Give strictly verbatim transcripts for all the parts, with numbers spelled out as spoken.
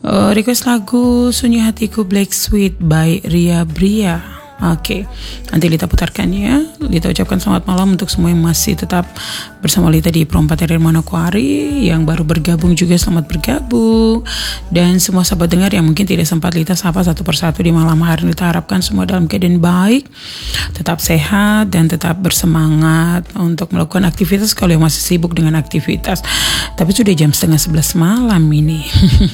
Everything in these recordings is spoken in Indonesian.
Uh, request lagu Sunyi Hatiku Black Sweet by Ria Bria. Oke, okay. Nanti Lita putarkan ya. Lita ucapkan selamat malam untuk semua yang masih tetap bersama Lita di Perompak dari Manokwari, yang baru bergabung juga selamat bergabung, dan semua sahabat dengar yang mungkin tidak sempat Lita sapa satu persatu di malam hari. Lita harapkan semua dalam keadaan baik, tetap sehat dan tetap bersemangat untuk melakukan aktivitas kalau yang masih sibuk dengan aktivitas. Tapi sudah jam setengah sebelas malam ini.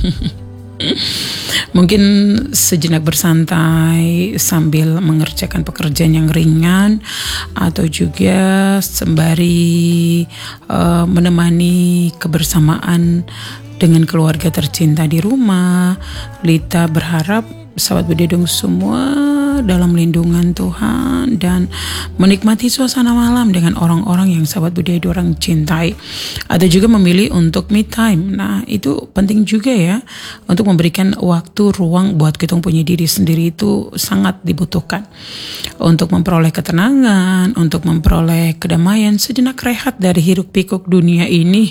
Mungkin sejenak bersantai sambil mengerjakan pekerjaan yang ringan, atau juga sembari uh, menemani kebersamaan dengan keluarga tercinta di rumah. Lita berharap sahabat Bededong semua dalam lindungan Tuhan dan menikmati suasana malam dengan orang-orang yang sahabat Bededong cintai, atau juga memilih untuk me time. Nah, itu penting juga ya, untuk memberikan waktu ruang buat kita punya diri sendiri, itu sangat dibutuhkan untuk memperoleh ketenangan, untuk memperoleh kedamaian, sejenak rehat dari hiruk pikuk dunia ini.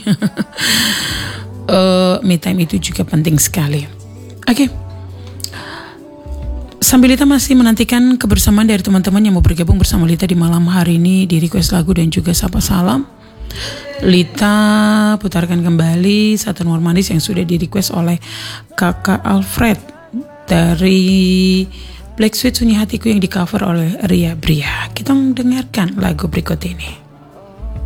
uh, me time itu juga penting sekali. Oke, okay. Sambil Lita masih menantikan kebersamaan dari teman-teman yang mau bergabung bersama Lita di malam hari ini di request lagu dan juga sapa salam, Lita putarkan kembali satu nomor manis yang sudah di request oleh Kakak Alfred dari Black Sweet Sunyi Hatiku yang di cover oleh Ria Bria. Kita mendengarkan lagu berikut ini.